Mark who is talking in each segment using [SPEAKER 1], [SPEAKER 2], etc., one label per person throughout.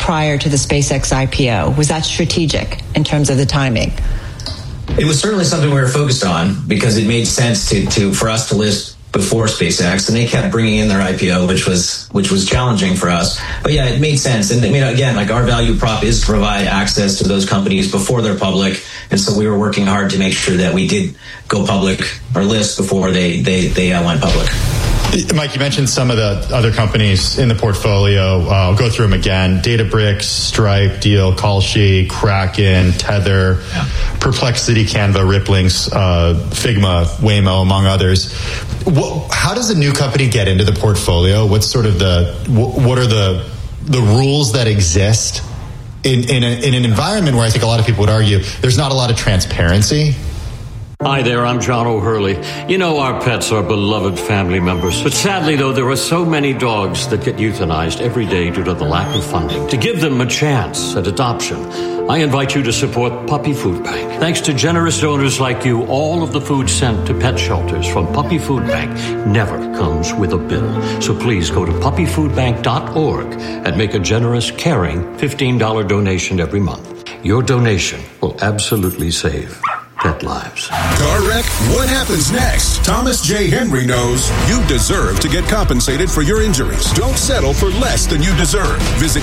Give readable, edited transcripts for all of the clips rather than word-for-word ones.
[SPEAKER 1] prior to the SpaceX IPO? Was that strategic in terms of the timing?
[SPEAKER 2] It was certainly something we were focused on because it made sense for us to list before SpaceX, and they kept bringing in their IPO, which was challenging for us. But yeah, it made sense. And again, like our value prop is to provide access to those companies before they're public. And so we were working hard to make sure that we did go public or list before they went public.
[SPEAKER 3] Mike, you mentioned some of the other companies in the portfolio. I'll go through them again. Databricks, Stripe, Deal, Callsheet, Kraken, Tether, Perplexity, Canva, Ripplings, Figma, Waymo, among others. How does a new company get into the portfolio? What's sort of what are the rules that exist in an environment where I think a lot of people would argue there's not a lot of transparency?
[SPEAKER 4] Hi there, I'm John O'Hurley. You know, our pets are beloved family members. But sadly, though, there are so many dogs that get euthanized every day due to the lack of funding. To give them a chance at adoption, I invite you to support Puppy Food Bank. Thanks to generous donors like you, all of the food sent to pet shelters from Puppy Food Bank never comes with a bill. So please go to puppyfoodbank.org and make a generous, caring $15 donation every month. Your donation will absolutely save pet lives.
[SPEAKER 5] Car wreck? What happens next? Thomas J. Henry knows you deserve to get compensated for your injuries. Don't settle for less than you deserve. Visit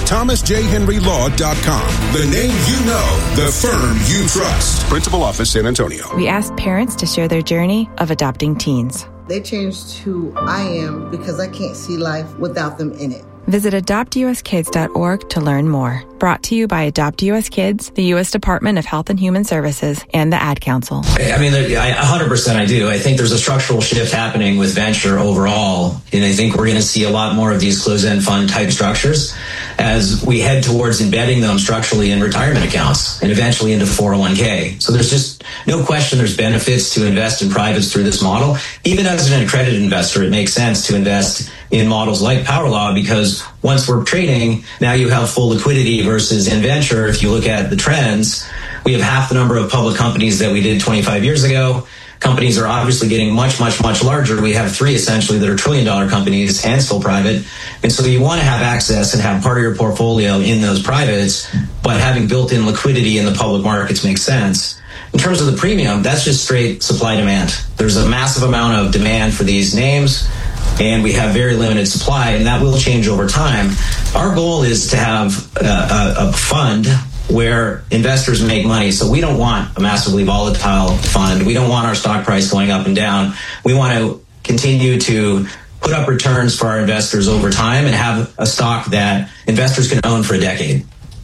[SPEAKER 5] thomasjhenrylaw.com. The name you know, the firm you trust. Principal Office, San Antonio.
[SPEAKER 6] We asked parents to share their journey of adopting teens.
[SPEAKER 7] They changed who I am because I can't see life without them in it.
[SPEAKER 6] Visit adoptuskids.org to learn more. Brought to you by Adopt US Kids, the U.S. Department of Health and Human Services, and the Ad Council.
[SPEAKER 2] I mean, 100% I do. I think there's a structural shift happening with venture overall, and I think we're going to see a lot more of these closed-end fund type structures as we head towards embedding them structurally in retirement accounts and eventually into 401k. So there's just no question there's benefits to invest in privates through this model. Even as an accredited investor, it makes sense to invest in models like PowerLaw because once we're trading, now you have full liquidity versus in venture. If you look at the trends, we have half the number of public companies that we did 25 years ago. Companies are obviously getting much, much, much larger. We have three essentially that are trillion-dollar companies and still private. And so you want to have access and have part of your portfolio in those privates, but having built-in liquidity in the public markets makes sense. In terms of the premium, that's just straight supply-demand. There's a massive amount of demand for these names, and we have very limited supply, and that will change over time. Our goal is to have a fund where investors make money. So we don't want a massively volatile fund. We don't want our stock price going up and down. We want to continue to put up returns for our investors over time and have a stock that investors can own for a decade.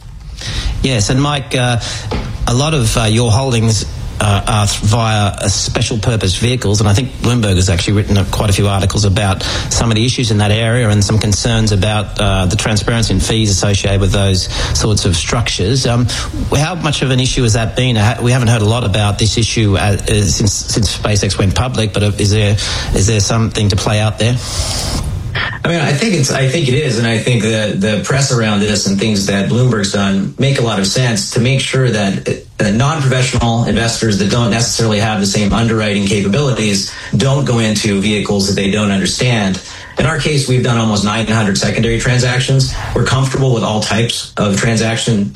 [SPEAKER 8] Yes, and Mike, a lot of your holdings are via special purpose vehicles, and I think Bloomberg has actually written quite a few articles about some of the issues in that area and some concerns about the transparency and fees associated with those sorts of structures. How much of an issue has that been? We haven't heard a lot about this issue since SpaceX went public, but is there something to play out there?
[SPEAKER 2] I mean, I think it is, and I think the press around this and things that Bloomberg's done make a lot of sense to make sure that non-professional investors that don't necessarily have the same underwriting capabilities don't go into vehicles that they don't understand. In our case, we've done almost 900 secondary transactions. We're comfortable with all types of transaction.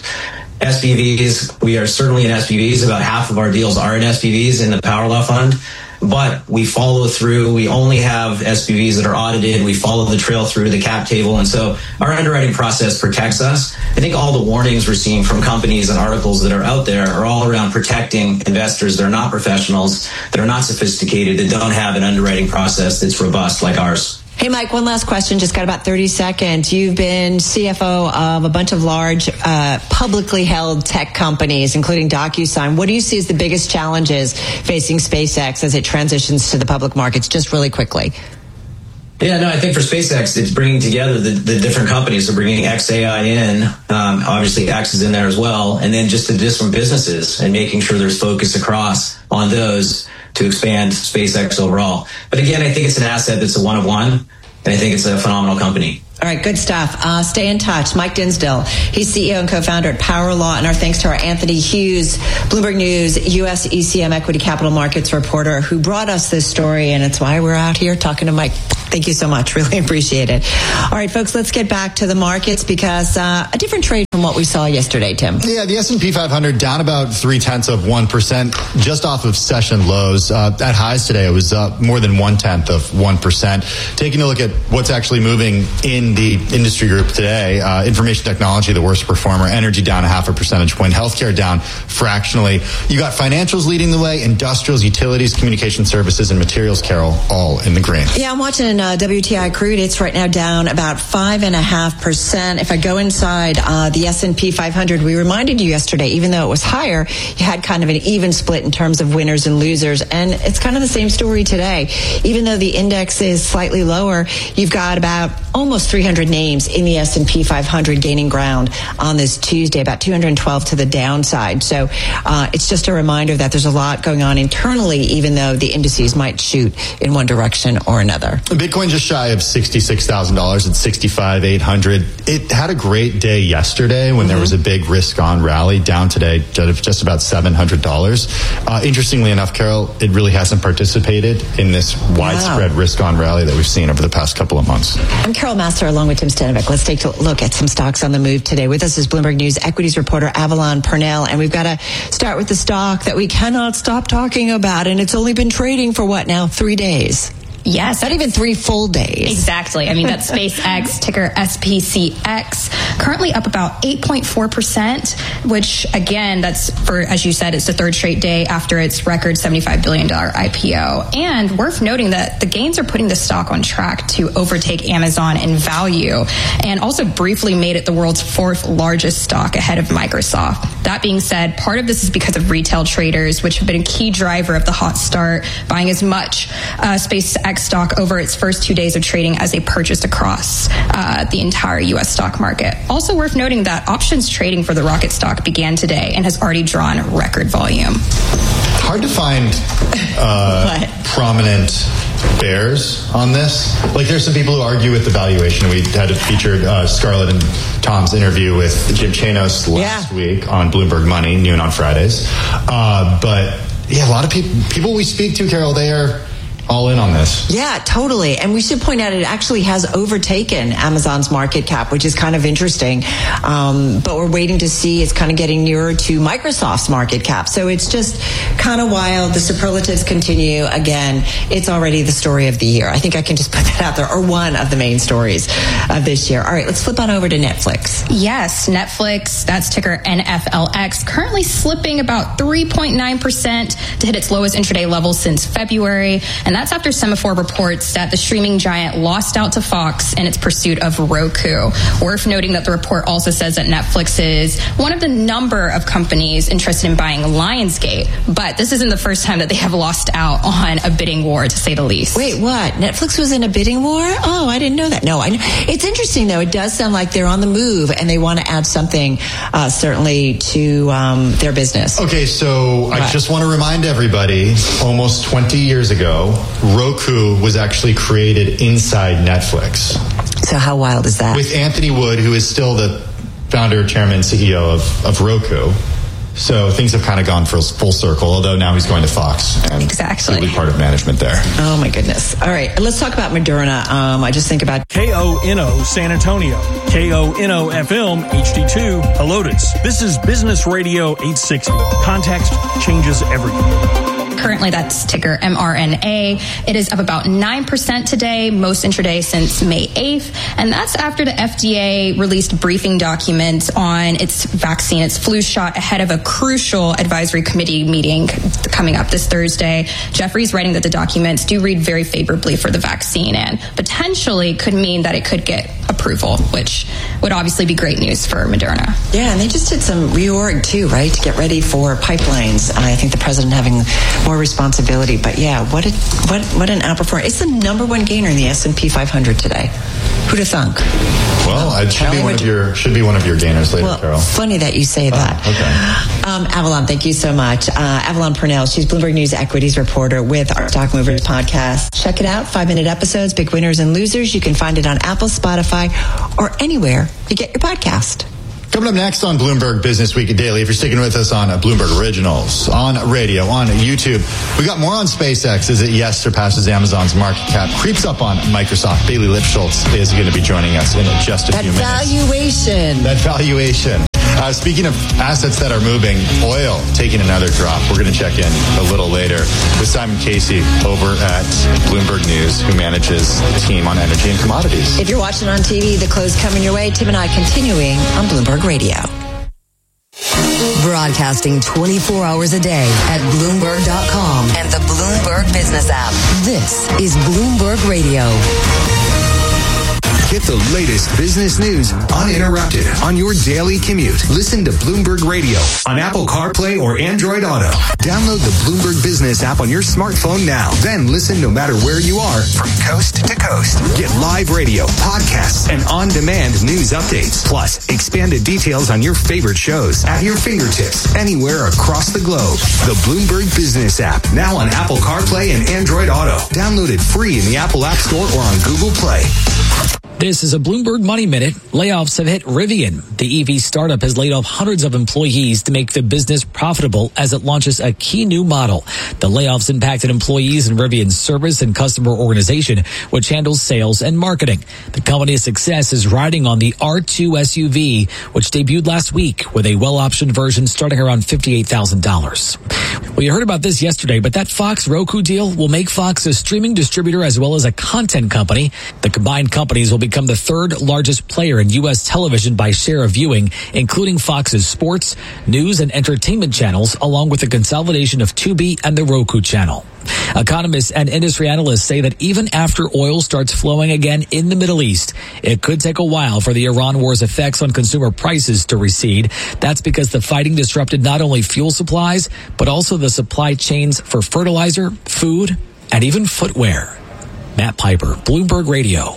[SPEAKER 2] SPVs, we are certainly in SPVs. About half of our deals are in SPVs in the PowerLaw Fund. But we follow through. We only have SPVs that are audited. We follow the trail through the cap table. And so our underwriting process protects us. I think all the warnings we're seeing from companies and articles that are out there are all around protecting investors that are not professionals, that are not sophisticated, that don't have an underwriting process that's robust like ours.
[SPEAKER 1] Hey, Mike, one last question. Just got about 30 seconds. You've been CFO of a bunch of large publicly held tech companies, including DocuSign. What do you see as the biggest challenges facing SpaceX as it transitions to the public markets? Just really quickly.
[SPEAKER 2] Yeah, no, I think for SpaceX, it's bringing together the different companies. So bringing xAI in, obviously X is in there as well, and then just the different businesses and making sure there's focus across on those to expand SpaceX overall. But again, I think it's an asset that's a one of one, and I think it's a phenomenal company.
[SPEAKER 1] All right, good stuff. Stay in touch. Mike Dinsdale, he's CEO and co-founder at PowerLaw, and our thanks to our Anthony Hughes, Bloomberg News, U.S. ECM Equity Capital Markets reporter, who brought us this story, and it's why we're out here talking to Mike. Thank you so much. Really appreciate it. All right, folks, let's get back to the markets because a different trade from what we saw yesterday, Tim.
[SPEAKER 3] Yeah, the S&P 500 down about 0.3%, just off of session lows. At highs today, it was up more than 0.1%. Taking a look at what's actually moving in the industry group today, information technology, the worst performer, energy down 0.5 percentage point, healthcare down fractionally. You got financials leading the way, industrials, utilities, communication services, and materials, Carol, all in the green.
[SPEAKER 1] Yeah, I'm watching WTI crude. It's right now down about 5.5%. If I go inside the S&P 500, we reminded you yesterday, even though it was higher, you had kind of an even split in terms of winners and losers. And it's kind of the same story today. Even though the index is slightly lower, you've got about almost 300 names in the S&P 500 gaining ground on this Tuesday, about 212 to the downside. So it's just a reminder that there's a lot going on internally, even though the indices might shoot in one direction or another.
[SPEAKER 3] Bitcoin just shy of $66,000 at 65,800. It had a great day yesterday when there was a big risk-on rally, down today just about $700. Interestingly enough, Carol, it really hasn't participated in this widespread risk-on rally that we've seen over the past couple of months.
[SPEAKER 1] I'm Carol Master along with Tim Stanovic. Let's take a look at some stocks on the move today. With us is Bloomberg News equities reporter Avalon Purnell, and we've got to start with the stock that we cannot stop talking about, and it's only been trading for what now, 3 days?
[SPEAKER 9] Yes.
[SPEAKER 1] Not even 3 full days.
[SPEAKER 9] Exactly. I mean, that's SpaceX, ticker SPCX, currently up about 8.4%, which, again, that's for, as you said, it's the third straight day after its record $75 billion IPO. And worth noting that the gains are putting the stock on track to overtake Amazon in value, and also briefly made it the world's 4th largest stock ahead of Microsoft. That being said, part of this is because of retail traders, which have been a key driver of the hot start, buying as much SpaceX stock over its first 2 days of trading as they purchased across the entire U.S. stock market. Also worth noting that options trading for the rocket stock began today and has already drawn record volume.
[SPEAKER 3] Hard to find prominent bears on this. Like, there's some people who argue with the valuation. We had featured Scarlett and Tom's interview with Jim Chanos last week on Bloomberg Money, noon on Fridays. But yeah, a lot of people we speak to, Carol, they are all in on this.
[SPEAKER 1] Yeah, totally. And we should point out it actually has overtaken Amazon's market cap, which is kind of interesting. But we're waiting to see. It's kind of getting nearer to Microsoft's market cap. So it's just kind of wild. The superlatives continue. Again, it's already the story of the year. I think I can just put that out there, or one of the main stories of this year. All right, let's flip on over to Netflix.
[SPEAKER 9] Yes, Netflix, that's ticker NFLX, currently slipping about 3.9% to hit its lowest intraday level since February. And that's after Semaphore reports that the streaming giant lost out to Fox in its pursuit of Roku. Worth noting that the report also says that Netflix is one of the number of companies interested in buying Lionsgate. But this isn't the first time that they have lost out on a bidding war, to say the least.
[SPEAKER 1] Wait, what? Netflix was in a bidding war? Oh, I didn't know that. No, it's interesting, though. It does sound like they're on the move and they want to add something, certainly, to their business.
[SPEAKER 3] Okay, so I just want to remind everybody, almost 20 years ago, Roku was actually created inside Netflix.
[SPEAKER 1] So how wild is that?
[SPEAKER 3] With Anthony Wood, who is still the founder, chairman, CEO of Roku. So things have kind of gone full circle, although now he's going to Fox. And
[SPEAKER 9] exactly.
[SPEAKER 3] He'll be part of management there.
[SPEAKER 1] Oh, my goodness. All right, let's talk about Moderna. I just think about
[SPEAKER 10] KONO San Antonio, KONO FM HD2 Helotes. This is Business Radio 860. Context changes everything.
[SPEAKER 9] Currently, that's ticker mRNA. It is up about 9% today, most intraday since May 8th. And that's after the FDA released briefing documents on its vaccine, its flu shot, ahead of a crucial advisory committee meeting coming up this Thursday. Jeffrey's writing that the documents do read very favorably for the vaccine and potentially could mean that it could get approval, which would obviously be great news for Moderna.
[SPEAKER 1] Yeah, and they just did some reorg too, right, to get ready for pipelines. I think the president having more responsibility. But yeah, what an outperformance. It's the number one gainer in the S&P 500 today. Who'd have thunk?
[SPEAKER 3] Well, it should be one of your gainers later, Carol.
[SPEAKER 1] Funny that you say that.
[SPEAKER 3] Okay.
[SPEAKER 1] Avalon, thank you so much. Avalon Purnell, she's Bloomberg News equities reporter with our Stock Movers podcast. Check it out, 5-minute episodes, big winners and losers. You can find it on Apple, Spotify, or anywhere you get your podcast.
[SPEAKER 3] Coming up next on Bloomberg Business Week Daily, if you're sticking with us on Bloomberg Originals, on radio, on YouTube, we got more on SpaceX as it, yes, surpasses Amazon's market cap, creeps up on Microsoft. Bailey Lipschultz is going to be joining us in just a few minutes. That valuation. Speaking of assets that are moving, oil taking another drop. We're going to check in a little later with Simon Casey over at Bloomberg News, who manages the team on energy and commodities.
[SPEAKER 1] If you're watching on TV, the close coming your way. Tim and I continuing on Bloomberg Radio.
[SPEAKER 11] Broadcasting 24 hours a day at Bloomberg.com and the Bloomberg Business app. This is Bloomberg Radio.
[SPEAKER 12] Get the latest business news uninterrupted on your daily commute. Listen to Bloomberg Radio on Apple CarPlay or Android Auto. Download the Bloomberg Business app on your smartphone now. Then listen no matter where you are from coast to coast. Get live radio, podcasts, and on-demand news updates. Plus, expanded details on your favorite shows at your fingertips anywhere across the globe. The Bloomberg Business app, now on Apple CarPlay and Android Auto. Download it free in the Apple App Store or on Google Play.
[SPEAKER 13] This is a Bloomberg Money Minute. Layoffs have hit Rivian. The EV startup has laid off hundreds of employees to make the business profitable as it launches a key new model. The layoffs impacted employees in Rivian's service and customer organization, which handles sales and marketing. The company's success is riding on the R2 SUV, which debuted last week with a well-optioned version starting around $58,000. We heard about this yesterday, but that Fox Roku deal will make Fox a streaming distributor as well as a content company. The combined companies will become the third largest player in U.S. television by share of viewing, including Fox's sports, news, and entertainment channels, along with the consolidation of Tubi and the Roku channel. Economists and industry analysts say that even after oil starts flowing again in the Middle East, it could take a while for the Iran war's effects on consumer prices to recede. That's because the fighting disrupted not only fuel supplies, but also the supply chains for fertilizer, food, and even footwear. Matt Piper, Bloomberg Radio.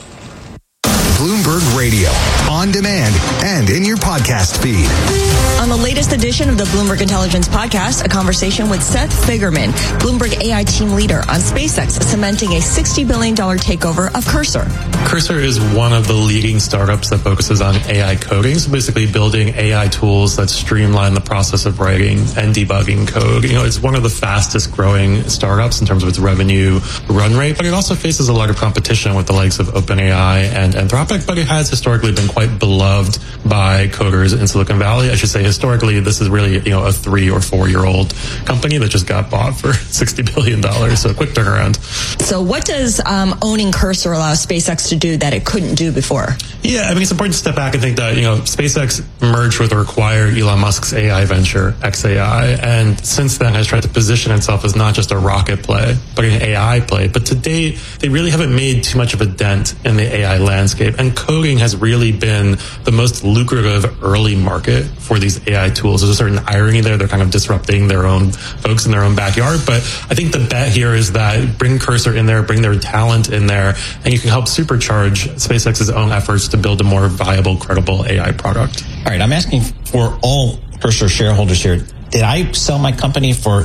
[SPEAKER 12] Bloomberg Radio, on demand and in your podcast feed.
[SPEAKER 14] On the latest edition of the Bloomberg Intelligence Podcast, a conversation with Seth Figerman, Bloomberg AI team leader on SpaceX, cementing a $60 billion takeover of Cursor.
[SPEAKER 15] Cursor is one of the leading startups that focuses on AI coding, so basically building AI tools that streamline the process of writing and debugging code. You know, it's one of the fastest growing startups in terms of its revenue run rate, but it also faces a lot of competition with the likes of OpenAI and Anthropic, but it has historically been quite beloved by coders in Silicon Valley. I should say historically, this is really, a 3 or 4 year old company that just got bought for $60 billion. So quick turnaround.
[SPEAKER 14] So what does owning Cursor allow SpaceX to do that it couldn't do before?
[SPEAKER 15] Yeah, I mean, it's important to step back and think that, SpaceX merged with or acquired Elon Musk's AI venture, xAI, and since then has tried to position itself as not just a rocket play, but an AI play. But to date, they really haven't made too much of a dent in the AI landscape. And coding has really been the most lucrative early market for these AI tools. There's a certain irony there. They're kind of disrupting their own folks in their own backyard. But I think the bet here is that bring Cursor in there, bring their talent in there, and you can help supercharge SpaceX's own efforts to build a more viable, credible AI product.
[SPEAKER 8] All right, I'm asking for all Cursor shareholders here. Did I sell my company for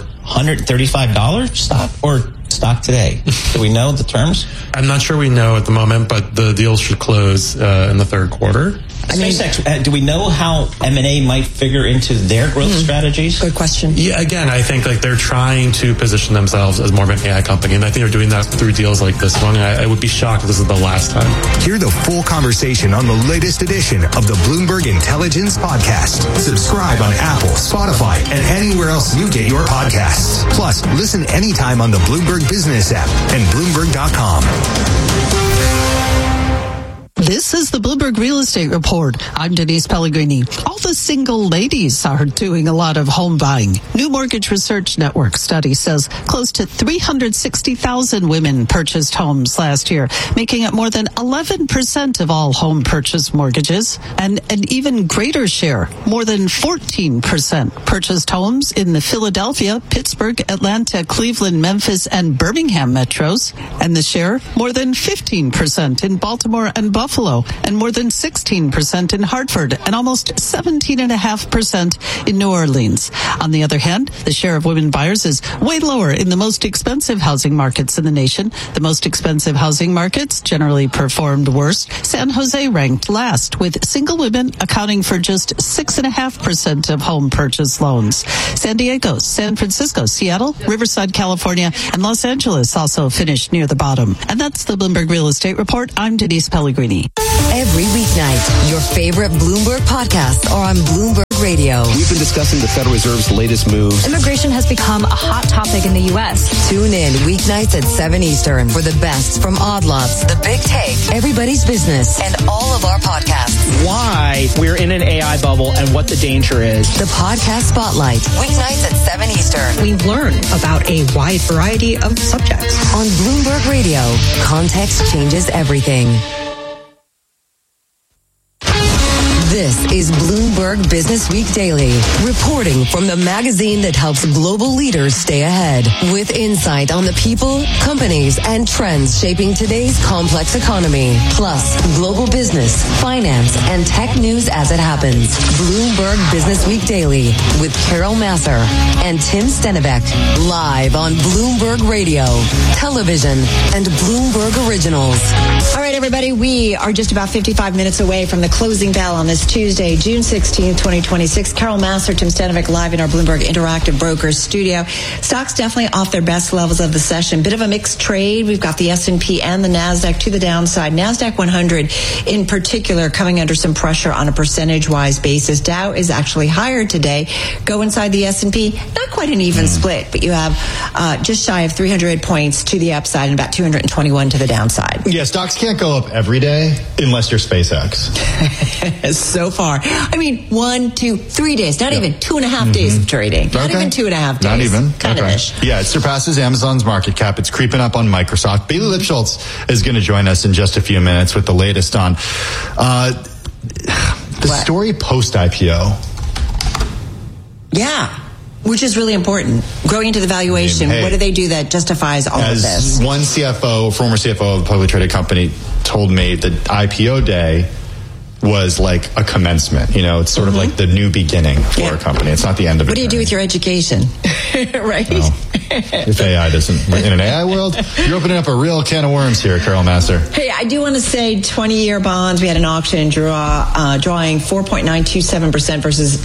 [SPEAKER 8] $135 stock or stock today? Do we know the terms?
[SPEAKER 15] I'm not sure we know at the moment, but the deal should close in the third quarter.
[SPEAKER 8] SpaceX, do we know how M&A might figure into their growth strategies?
[SPEAKER 14] Good question.
[SPEAKER 15] Yeah, again, I think they're trying to position themselves as more of an AI company, and I think they're doing that through deals like this one. I would be shocked if this is the last time.
[SPEAKER 12] Hear the full conversation on the latest edition of the Bloomberg Intelligence Podcast. Subscribe on Apple, Spotify, and anywhere else you get your podcasts. Plus, listen anytime on the Bloomberg Business app and Bloomberg.com.
[SPEAKER 16] This is the Bloomberg Real Estate Report. I'm Denise Pellegrini. All the single ladies are doing a lot of home buying. New Mortgage Research Network study says close to 360,000 women purchased homes last year, making it more than 11% of all home purchase mortgages. And an even greater share, more than 14%, purchased homes in the Philadelphia, Pittsburgh, Atlanta, Cleveland, Memphis, and Birmingham metros. And the share, more than 15% in Baltimore and Boston. Buffalo, and more than 16% in Hartford, and almost 17.5% in New Orleans. On the other hand, the share of women buyers is way lower in the most expensive housing markets in the nation. The most expensive housing markets generally performed worst. San Jose ranked last, with single women accounting for just 6.5% of home purchase loans. San Diego, San Francisco, Seattle, Riverside, California, and Los Angeles also finished near the bottom. And that's the Bloomberg Real Estate Report. I'm Denise Pellegrini.
[SPEAKER 11] Every weeknight, your favorite Bloomberg podcasts are on Bloomberg Radio.
[SPEAKER 17] We've been discussing the Federal Reserve's latest moves.
[SPEAKER 18] Immigration has become a hot topic in the U.S.
[SPEAKER 11] Tune in weeknights at 7 Eastern for the best from Odd Lots, The Big Take, Everybody's Business, and all of our podcasts.
[SPEAKER 19] Why we're in an AI bubble and what the danger is.
[SPEAKER 11] The Podcast Spotlight, weeknights at 7 Eastern.
[SPEAKER 18] We learn about a wide variety of subjects.
[SPEAKER 11] On Bloomberg Radio, context changes everything. This is Bloomberg Business Week Daily, reporting from the magazine that helps global leaders stay ahead, with insight on the people, companies, and trends shaping today's complex economy, plus global business, finance, and tech news as it happens. Bloomberg Business Week Daily with Carol Massar and Tim Stennebeck, live on Bloomberg Radio, television, and Bloomberg Originals.
[SPEAKER 1] All right, everybody, we are just about 55 minutes away from the closing bell on this Tuesday, June 16th, 2026. Carol Massar, Tim Stennebeck, live in our Bloomberg Interactive Brokers studio. Stocks definitely off their best levels of the session. Bit of a mixed trade. We've got the S&P and the NASDAQ to the downside. NASDAQ 100 in particular coming under some pressure on a percentage-wise basis. Dow is actually higher today. Go inside the S&P, not quite an even split, but you have just shy of 300 points to the upside and about 221 to the downside.
[SPEAKER 3] Yeah, stocks can't go up every day unless you're SpaceX.
[SPEAKER 1] So far. I mean, 1, 2, 3 days, not even 2.5 days of trading. Not even 2.5 days.
[SPEAKER 3] Not even.
[SPEAKER 1] Kind of ish.
[SPEAKER 3] Yeah, it surpasses Amazon's market cap. It's creeping up on Microsoft. Bailey Lipschultz is going to join us in just a few minutes with the latest on the story post-IPO.
[SPEAKER 1] Yeah. Which is really important. Growing into the valuation, what do they do that justifies all of this?
[SPEAKER 3] One former CFO of a publicly traded company told me that IPO day was like a commencement. You know, it's sort of like the new beginning for a company. It's not the end of it.
[SPEAKER 1] What do you do with your education? Right?
[SPEAKER 3] Well, if AI doesn't, in an AI world, you're opening up a real can of worms here, Carol Massar.
[SPEAKER 1] Hey, I do want to say 20-year bonds. We had an auction drawing 4.927% versus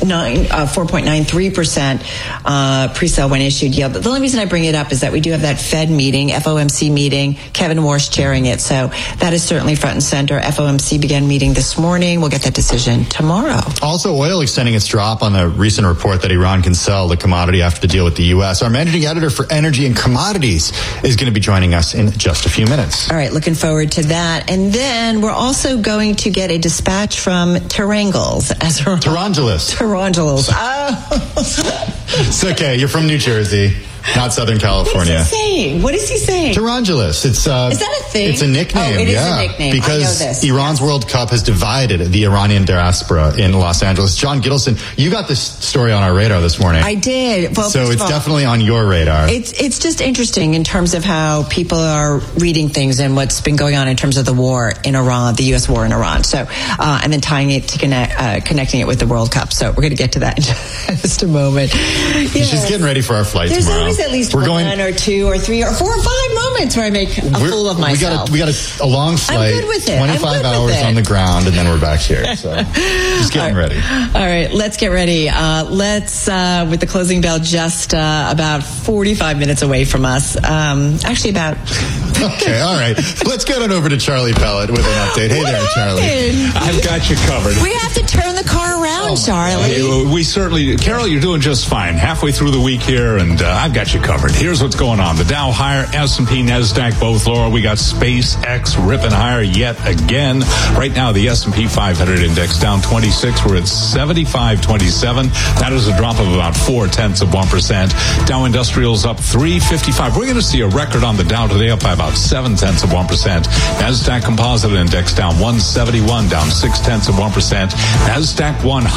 [SPEAKER 1] 4.93% pre-sale when issued yield. But the only reason I bring it up is that we do have that Fed meeting, FOMC meeting, Kevin Warsh chairing it. So that is certainly front and center. FOMC began meeting this morning. We'll get that decision tomorrow.
[SPEAKER 3] Also, oil extending its drop on a recent report that Iran can sell the commodity after the deal with the U.S. Our managing editor for energy and commodities is going to be joining us in just a few minutes.
[SPEAKER 1] All right, looking forward to that. And then we're also going to get a dispatch from Terangels.
[SPEAKER 3] Tarangelis.
[SPEAKER 1] Oh.
[SPEAKER 3] It's okay. You're from New Jersey. Not Southern California.
[SPEAKER 1] What is he saying? What is he saying?
[SPEAKER 3] Tarangelis. Is that
[SPEAKER 1] a thing?
[SPEAKER 3] It's a nickname.
[SPEAKER 1] Oh, it is a nickname.
[SPEAKER 3] Because Iran's World Cup has divided the Iranian diaspora in Los Angeles. John Gittleson, you got this story on our radar this morning.
[SPEAKER 1] I did. Well,
[SPEAKER 3] so it's definitely on your radar.
[SPEAKER 1] It's just interesting in terms of how people are reading things and what's been going on in terms of the war in Iran, the U.S. war in Iran. So, and then tying it to connecting it with the World Cup. So we're going to get to that in just a moment.
[SPEAKER 3] Yes. She's getting ready for our flight
[SPEAKER 1] There's
[SPEAKER 3] tomorrow.
[SPEAKER 1] There's at least one or two or three or 4 or 5 moments where I make a fool of myself.
[SPEAKER 3] We got a long flight.
[SPEAKER 1] I'm good with it.
[SPEAKER 3] 25 hours on the ground, and then we're back here. So just getting ready.
[SPEAKER 1] All right, let's get ready. Let's with the closing bell just about 45 minutes away from us. Actually, about.
[SPEAKER 3] Okay, all right. Let's get on over to Charlie Pellet with an update. Hey there, Charlie.
[SPEAKER 20] I've got you covered.
[SPEAKER 1] We have to turn the car around, Charlie.
[SPEAKER 20] We certainly, Carol, you're doing just fine. Halfway through the week here, and I've got you covered. Here's what's going on. The Dow higher, S&P, NASDAQ both lower. We got SpaceX ripping higher yet again. Right now, the S&P 500 index down 26. We're at 75.27. That is a drop of about 0.4%. Dow Industrials up 355. We're going to see a record on the Dow today, up by about 0.7%. NASDAQ Composite Index down 171, down 0.6%. NASDAQ 100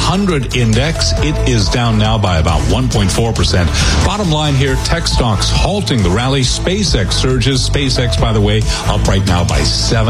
[SPEAKER 20] 100 index. It is down now by about 1.4%. Bottom line here, tech stocks halting the rally. SpaceX surges. SpaceX, by the way, up right now by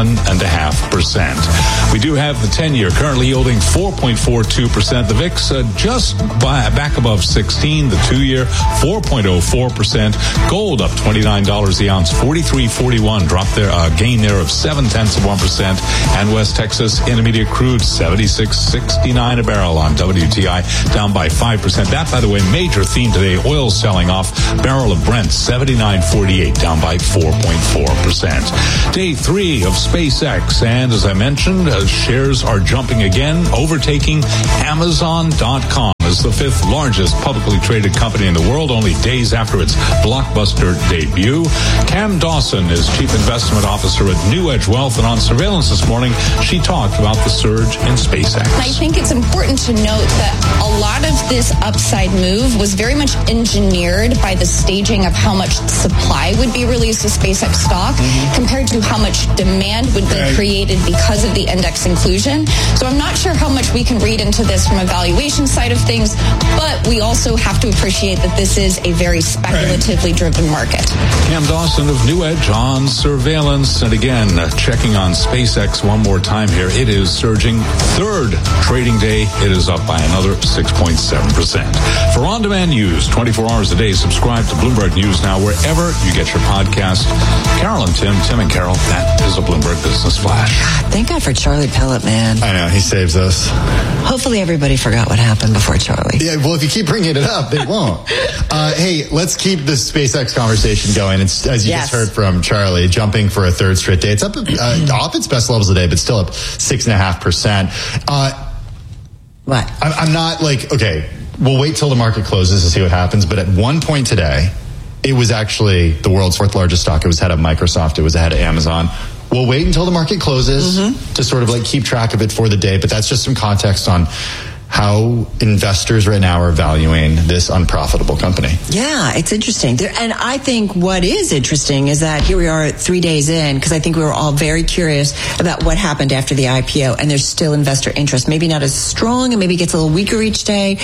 [SPEAKER 20] 7.5%. We do have the 10-year currently yielding 4.42%. The VIX just back above 16. The 2-year 4.04%. Gold up $29 the ounce, 43.41. Drop there, gain there of 0.7%. And West Texas Intermediate crude 76.69 a barrel on WTI, down by 5%. That, by the way, major theme today. Oil selling off. Barrel of Brent 79.48, down by 4.4%. Day 3 of SpaceX, and as I mentioned, shares are jumping again, overtaking Amazon.com as the 5th largest publicly traded company in the world, only days after its blockbuster debut. Cam Dawson is Chief Investment Officer at New Edge Wealth, and on Surveillance this morning, she talked about the surge in SpaceX.
[SPEAKER 21] I think it's important to note that a lot of this upside move was very much engineered by the staging of how much supply would be released of SpaceX stock compared to how much demand would be created because of the index inclusion. So I'm not sure how much we can read into this from a valuation side of things, but we also have to appreciate that this is a very speculatively driven market.
[SPEAKER 20] Cam Dawson of New Edge on Surveillance. And again, checking on SpaceX one more time here. It is surging. 3rd trading day, it is up by another 6.7%. For on-demand news, 24 hours a day, subscribe to Bloomberg News Now wherever you get your podcast. Carol and Tim and Carol, that is a Bloomberg Business Flash.
[SPEAKER 1] God, thank God for Charlie Pellet, man.
[SPEAKER 3] I know, he saves us.
[SPEAKER 1] Hopefully everybody forgot what happened before Charlie.
[SPEAKER 3] Yeah, well, if you keep bringing it up, they won't. Hey, let's keep the SpaceX conversation going. It's, as you just heard from Charlie, jumping for a 3rd straight day. It's up off its best levels today, but still up 6.5%.
[SPEAKER 1] What?
[SPEAKER 3] I'm not like, okay, we'll wait till the market closes to see what happens. But at one point today, it was actually the world's 4th largest stock. It was ahead of Microsoft. It was ahead of Amazon. We'll wait until the market closes to sort of like keep track of it for the day. But that's just some context on how investors right now are valuing this unprofitable company.
[SPEAKER 1] Yeah, it's interesting. And I think what is interesting is that here we are 3 days in, because I think we were all very curious about what happened after the IPO, and there's still investor interest. Maybe not as strong, and maybe it gets a little weaker each day.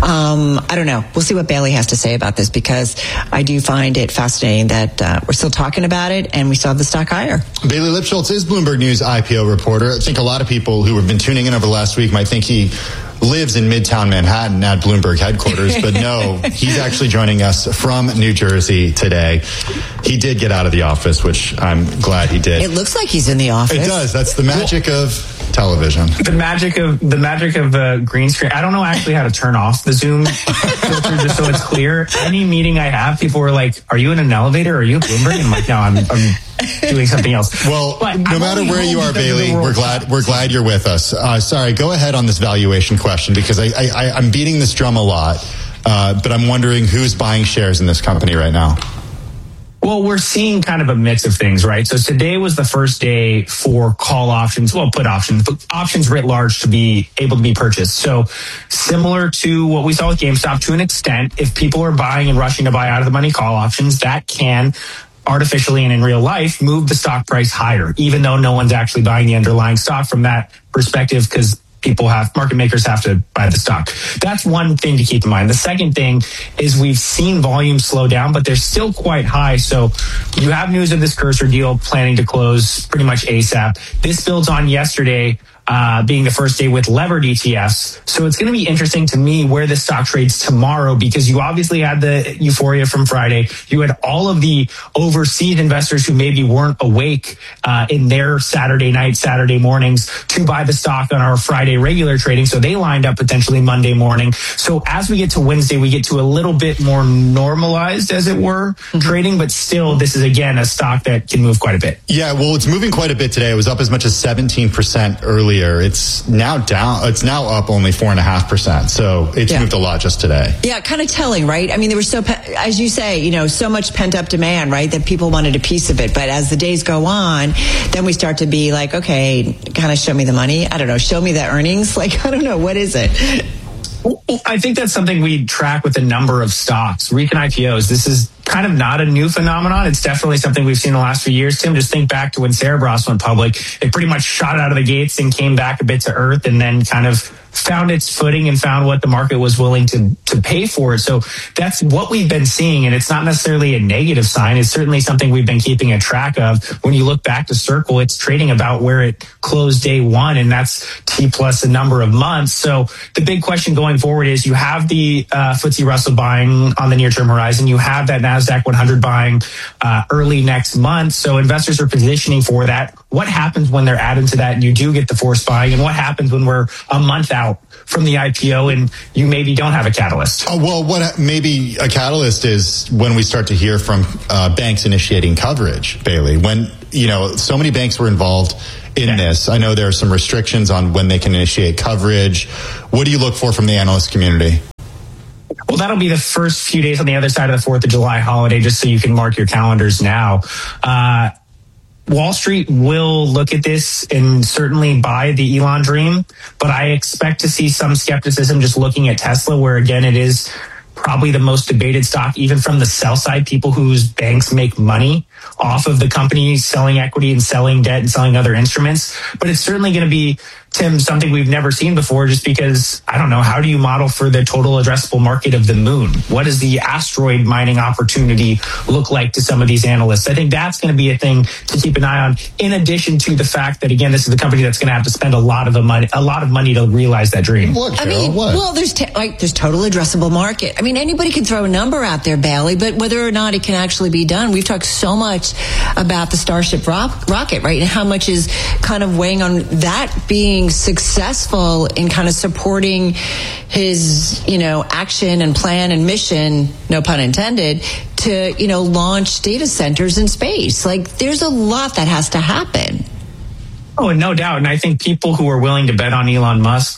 [SPEAKER 1] I don't know. We'll see what Bailey has to say about this, because I do find it fascinating that we're still talking about it, and we still have the stock higher.
[SPEAKER 3] Bailey Lipschultz is Bloomberg News IPO reporter. I think a lot of people who have been tuning in over the last week might think he lives in Midtown Manhattan at Bloomberg headquarters, but no, he's actually joining us from New Jersey today. He did get out of the office, which I'm glad he did.
[SPEAKER 1] It looks like he's in the office.
[SPEAKER 3] It does. That's the magic of television.
[SPEAKER 22] The magic of green screen. I don't know actually how to turn off the Zoom filter just so it's clear. Any meeting I have, people were like, "Are you in an elevator? Are you at Bloomberg?" And I'm like, "No, I'm doing something else."
[SPEAKER 3] Well, no matter where you are, Bailey, we're glad you're with us. Sorry, go ahead on this valuation question, because I'm beating this drum a lot, but I'm wondering who's buying shares in this company right now.
[SPEAKER 22] Well, we're seeing kind of a mix of things, right? So today was the first day for call options, put options, but options writ large to be able to be purchased. So similar to what we saw with GameStop to an extent, if people are buying and rushing to buy out of the money call options, that can artificially and in real life move the stock price higher, even though no one's actually buying the underlying stock from that perspective, because market makers have to buy the stock. That's one thing to keep in mind. The second thing is we've seen volume slow down, but they're still quite high. So you have news of this Cursor deal planning to close pretty much ASAP. This builds on yesterday, being the first day with levered ETFs. So it's going to be interesting to me where the stock trades tomorrow, because you obviously had the euphoria from Friday. You had all of the overseas investors who maybe weren't awake in their Saturday mornings to buy the stock on our Friday regular trading. So they lined up potentially Monday morning. So as we get to Wednesday, we get to a little bit more normalized, as it were, trading. But still, this is, again, a stock that can move quite a bit.
[SPEAKER 3] Yeah, well, it's moving quite a bit today. It was up as much as 17% earlier. It's now down. It's now up only 4.5%. So it's moved a lot just today.
[SPEAKER 1] Yeah, kind of telling, right? I mean, there was as you say, so much pent up demand, right? That people wanted a piece of it. But as the days go on, then we start to be like, okay, kind of show me the money. I don't know. Show me the earnings. Like, I don't know. What is it?
[SPEAKER 22] I think that's something we track with a number of stocks. Recent IPOs. This is kind of not a new phenomenon. It's definitely something we've seen the last few years. Tim, just think back to when Cerebras went public. It pretty much shot out of the gates and came back a bit to earth, and then kind of found its footing and found what the market was willing to pay for it. So that's what we've been seeing, and it's not necessarily a negative sign. It's certainly something we've been keeping a track of. When you look back to Circle, it's trading about where it closed day one, and that's T plus a number of months. So the big question going forward is you have the FTSE Russell buying on the near-term horizon. You have that NASDAQ 100 buying early next month. So investors are positioning for that. What happens when they're added to that and you do get the forced buying? And what happens when we're a month out from the IPO and you maybe don't have a catalyst?
[SPEAKER 3] Oh, well, what maybe a catalyst is when we start to hear from banks initiating coverage, Bailey. When, so many banks were involved in this. I know there are some restrictions on when they can initiate coverage. What do you look for from the analyst community?
[SPEAKER 22] Well, that'll be the first few days on the other side of the 4th of July holiday, just so you can mark your calendars now. Wall Street will look at this and certainly buy the Elon dream, but I expect to see some skepticism just looking at Tesla, where again, it is probably the most debated stock, even from the sell side, people whose banks make money off of the company selling equity and selling debt and selling other instruments. But it's certainly going to be, Tim, something we've never seen before, just because, I don't know, how do you model for the total addressable market of the moon? What does the asteroid mining opportunity look like to some of these analysts? I think that's going to be a thing to keep an eye on, in addition to the fact that, again, this is the company that's going to have to spend a lot of money to realize that dream.
[SPEAKER 3] What, Carol?
[SPEAKER 1] Well, there's total addressable market. I mean, anybody can throw a number out there, Bailey, but whether or not it can actually be done, we've talked so much about the Starship rocket, right? And how much is kind of weighing on that being successful in kind of supporting his, action and plan and mission, no pun intended, to, launch data centers in space. Like, there's a lot that has to happen.
[SPEAKER 22] Oh, and no doubt. And I think people who are willing to bet on Elon Musk,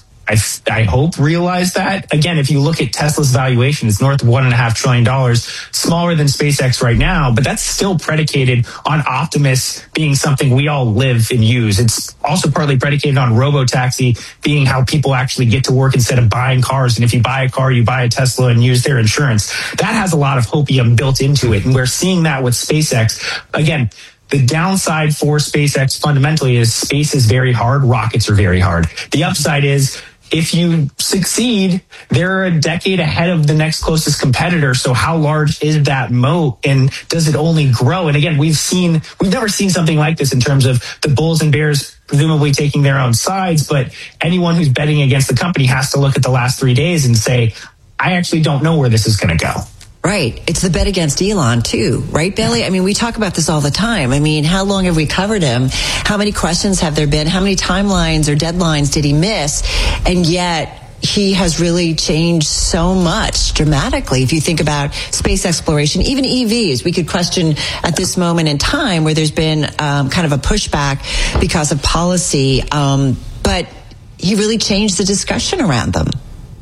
[SPEAKER 22] I hope, realize that. Again, if you look at Tesla's valuation, it's north of $1.5 trillion, smaller than SpaceX right now, but that's still predicated on Optimus being something we all live and use. It's also partly predicated on robotaxi being how people actually get to work instead of buying cars. And if you buy a car, you buy a Tesla and use their insurance. That has a lot of hopium built into it. And we're seeing that with SpaceX. Again, the downside for SpaceX fundamentally is space is very hard, rockets are very hard. The upside is, if you succeed, they're a decade ahead of the next closest competitor. So how large is that moat, and does it only grow? And again, we've never seen something like this in terms of the bulls and bears presumably taking their own sides. But anyone who's betting against the company has to look at the last 3 days and say, I actually don't know where this is going to go.
[SPEAKER 1] Right. It's the bet against Elon, too. Right, Bailey? I mean, we talk about this all the time. I mean, how long have we covered him? How many questions have there been? How many timelines or deadlines did he miss? And yet, he has really changed so much dramatically. If you think about space exploration, even EVs, we could question at this moment in time where there's been kind of a pushback because of policy. But he really changed the discussion around them.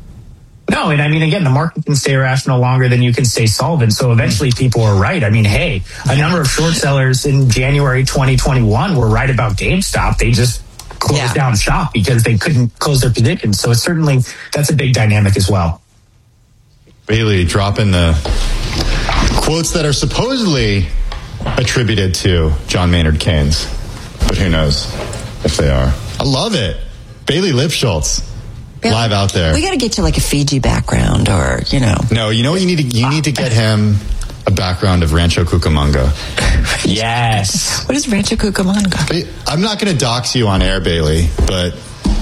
[SPEAKER 22] No, and I mean, again, the market can stay irrational longer than you can stay solvent. So eventually people are right. I mean, hey, a number of short sellers in January 2021 were right about GameStop. They just closed down shop because they couldn't close their positions. So certainly that's a big dynamic as well.
[SPEAKER 3] Bailey dropping the quotes that are supposedly attributed to John Maynard Keynes, but who knows if they are. I love it. Bailey Lipschultz. Live out there.
[SPEAKER 1] We got to get you like a Fiji background, or
[SPEAKER 3] No, you know what you need to get him a background of Rancho Cucamonga.
[SPEAKER 22] Yes.
[SPEAKER 1] What is Rancho Cucamonga?
[SPEAKER 3] I'm not going to dox you on air, Bailey, but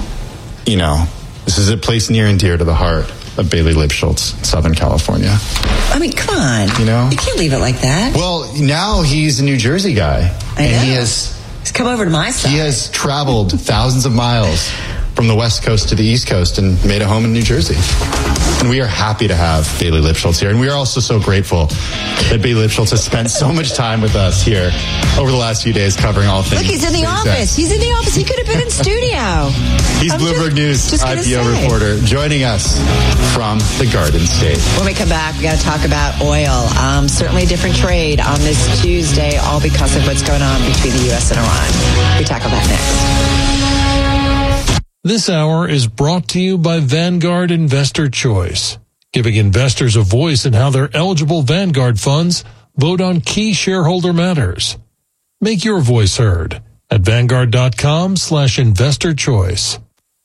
[SPEAKER 3] this is a place near and dear to the heart of Bailey Lipschultz, Southern California.
[SPEAKER 1] I mean, come on. You can't leave it like that.
[SPEAKER 3] Well, now he's a New Jersey guy, and
[SPEAKER 1] he's come over to my side.
[SPEAKER 3] He has traveled thousands of miles from the West Coast to the East Coast and made a home in New Jersey. And we are happy to have Bailey Lipschultz here. And we are also so grateful that Bailey Lipschultz has spent so much time with us here over the last few days covering all things.
[SPEAKER 1] Look, he's in the office. He's in the office. He could have been in studio.
[SPEAKER 3] He's Bloomberg News IPO reporter joining us from the Garden State.
[SPEAKER 1] When we come back, we got to talk about oil. Certainly a different trade on this Tuesday, all because of what's going on between the U.S. and Iran. We tackle that next.
[SPEAKER 4] This hour is brought to you by Vanguard Investor Choice, giving investors a voice in how their eligible Vanguard funds Vote on key shareholder matters. Make your voice heard at Vanguard.com/investor choice.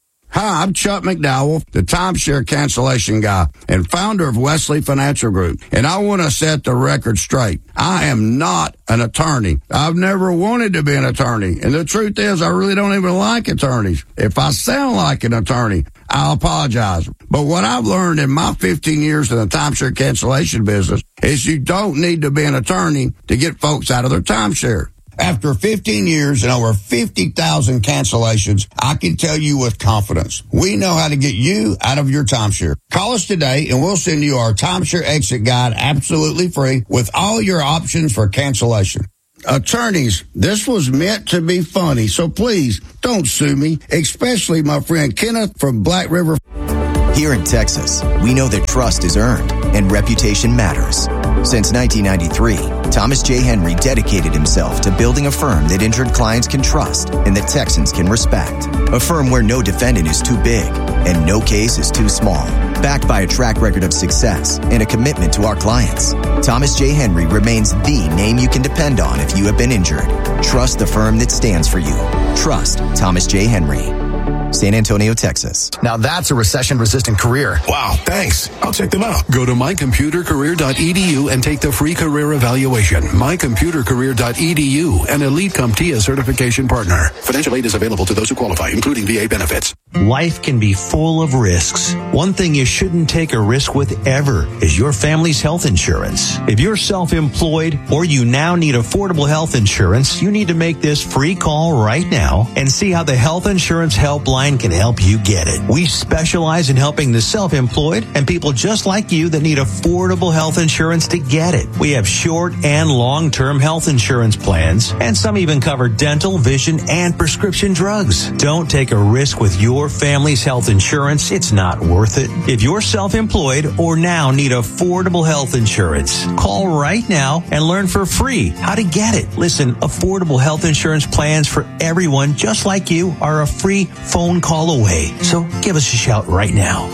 [SPEAKER 5] Hi, I'm Chuck McDowell, the timeshare cancellation guy and founder of Wesley Financial Group. And I want to set the record straight. I am not an attorney. I've never wanted to be an attorney. And the truth is, I really don't even like attorneys. If I sound like an attorney, I apologize. But what I've learned in my 15 years in the timeshare cancellation business is you don't need to be an attorney to get folks out of their timeshare. After 15 years and over 50,000 cancellations, I can tell you with confidence, we know how to get you out of your timeshare. Call us today and we'll send you our timeshare exit guide absolutely free with all your options for cancellation. Attorneys, this was meant to be funny, so please don't sue me, especially my friend Kenneth from Black River.
[SPEAKER 7] Here in Texas, we know that trust is earned and reputation matters. Since 1993, Thomas J. Henry dedicated himself to building a firm that injured clients can trust and that Texans can respect. A firm where no defendant is too big and no case is too small. Backed by a track record of success and a commitment to our clients, Thomas J. Henry remains the name you can depend on if you have been injured. Trust the firm that stands for you. Trust Thomas J. Henry. San Antonio, Texas.
[SPEAKER 23] Now that's a recession-resistant career.
[SPEAKER 24] Wow, thanks. I'll check them out. Go to mycomputercareer.edu and take the free career evaluation. Mycomputercareer.edu, an Elite CompTIA certification partner. Financial aid is available to those who qualify, including VA benefits.
[SPEAKER 25] Life can be full of risks. One thing you shouldn't take a risk with ever is your family's health insurance. If you're self-employed or you now need affordable health insurance, you need to make this free call right now and see how the Health Insurance Helpline can help you get it. We specialize in helping the self-employed and people just like you that need affordable health insurance to get it. We have short and long-term health insurance plans, and some even cover dental, vision, and prescription drugs. Don't take a risk with your family's health insurance. It's not worth it. If you're self-employed or now need affordable health insurance, call right now and learn for free how to get it. Listen, affordable health insurance plans for everyone just like you are a free phone call away. So give us a shout right now.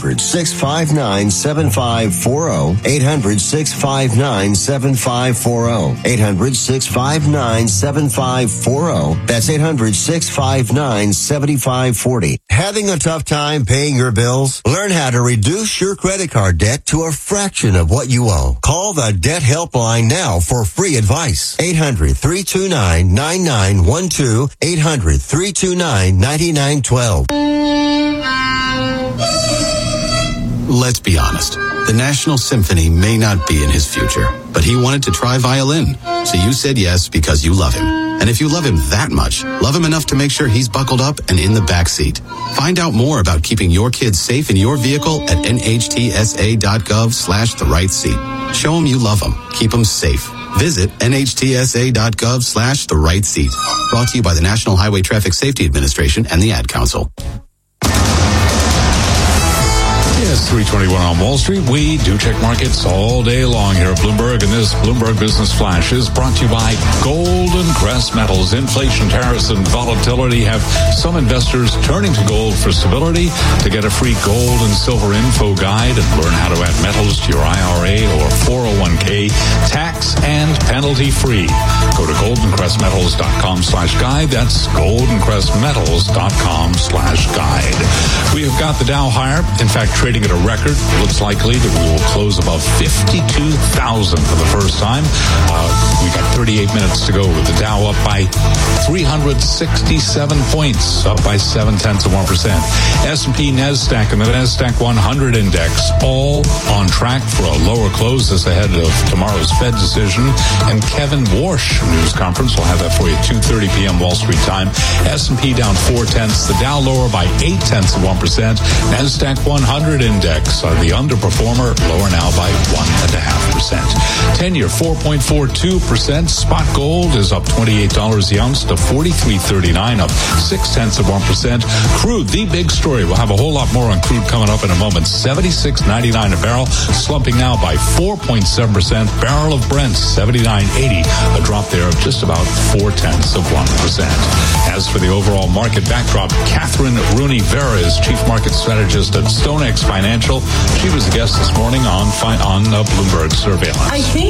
[SPEAKER 26] 800-659-7540. 800-659-7540. 800-659-7540. That's 800-659-7540. Having a tough time paying your bills? Learn how to reduce your credit card debt to a fraction of what you owe. Call the Debt Helpline now for free advice. 800-329-9912. 800-329-9912.
[SPEAKER 27] Let's be honest. The National Symphony may not be in his future, but he wanted to try violin. So you said yes because you love him. And if you love him that much, love him enough to make sure he's buckled up and in the back seat. Find out more about keeping your kids safe in your vehicle at nhtsa.gov/the-right-seat. Show him you love him. Keep him safe. Visit nhtsa.gov/the-right-seat. Brought to you by the National Highway Traffic Safety Administration and the Ad Council.
[SPEAKER 20] It's 3:21 on Wall Street. We do check markets all day long here at Bloomberg, and this Bloomberg Business Flash is brought to you by Golden Crest Metals. Inflation, tariffs, and volatility have some investors turning to gold for stability. To get a free gold and silver info guide and learn how to add metals to your IRA or 401k, tax and penalty free, go to goldencrestmetals.com/guide. That's goldencrestmetals.com/guide. We have got the Dow higher. In fact, trading at a record. Looks likely that we will close above 52,000 for the first time. We got 38 minutes to go with the Dow up by 367 points, up by 0.7%. S&P, NASDAQ, and the NASDAQ 100 index all on track for a lower close this ahead of tomorrow's Fed decision. And Kevin Warsh news conference. We'll have that for you at 2:30 p.m. Wall Street time. S&P down 0.4. The Dow lower by 0.8%. NASDAQ 100 index, the underperformer, lower now by 1.5%. 10-year 4.42%. Spot gold is up $28 the ounce to $43.39, up 0.6%. Crude, the big story. We'll have a whole lot more on crude coming up in a moment. $76.99 a barrel, slumping now by 4.7%. Barrel of Brent, $79.80, a drop there of just about 0.4%. As for the overall market backdrop, Catherine Rooney Vera is Chief Market Strategist at StoneX Financial. She was the guest this morning on Bloomberg Surveillance.
[SPEAKER 28] I think